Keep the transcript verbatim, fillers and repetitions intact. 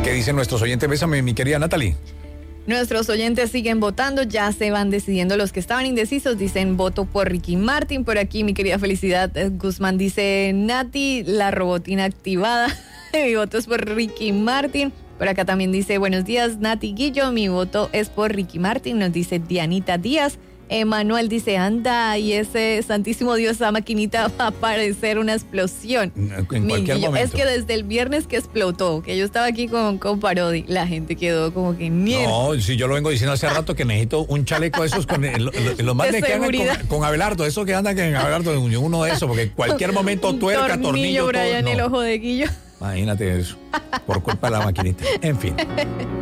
¿Qué dicen nuestros oyentes? Bésame, mi querida Natalie. Nuestros oyentes siguen votando, ya se van decidiendo. Los que estaban indecisos dicen voto por Ricky Martin. Por aquí mi querida Felicidad Guzmán dice Nati, la robotina activada. Mi voto es por Ricky Martin. Por acá también dice buenos días Nati Guillo, mi voto es por Ricky Martin. Nos dice Dianita Díaz. Emanuel dice, anda, y ese santísimo Dios, esa maquinita va a parecer una explosión. En cualquier momento. Es que desde el viernes que explotó, que yo estaba aquí con, con Parodi, la gente quedó como que mierda. No, si yo lo vengo diciendo hace rato que necesito un chaleco de esos con el, los, los más de que andan con, con Abelardo, esos que andan con Abelardo, uno de esos, porque en cualquier momento tuerca, tornillo, tornillo por allá todo, en no. el ojo de Guillo. Imagínate eso, por culpa de la maquinita. En fin.